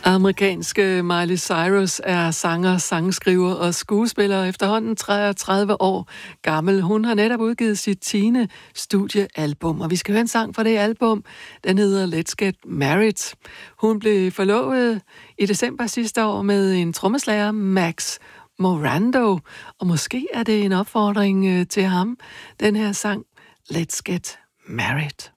Amerikanske Miley Cyrus er sanger, sangskriver og skuespiller efterhånden 33 år gammel. Hun har netop udgivet sit 10. studiealbum, og vi skal høre en sang fra det album. Den hedder Let's Get Married. Hun blev forlovet i december sidste år med en trommeslager, Max Morando, og måske er det en opfordring til ham, den her sang Let's Get Married.